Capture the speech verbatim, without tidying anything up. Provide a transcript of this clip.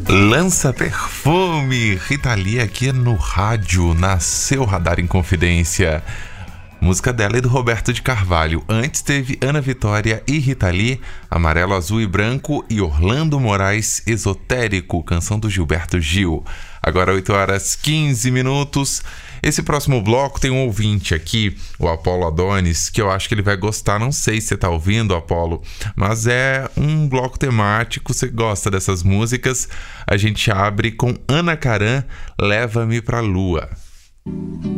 Lança Perfume, Rita Lee aqui no rádio, na seu Radar em Confidência. Música dela e do Roberto de Carvalho. Antes teve Ana Vitória e Rita Lee, Amarelo, Azul e Branco, e Orlando Moraes, Esotérico, canção do Gilberto Gil. Agora oito horas e quinze minutos. Esse próximo bloco tem um ouvinte aqui, o Apolo Adonis, que eu acho que ele vai gostar. Não sei se você tá ouvindo, Apolo, mas é um bloco temático. Você gosta dessas músicas? A gente abre com Ana Karan, Leva-me pra Lua.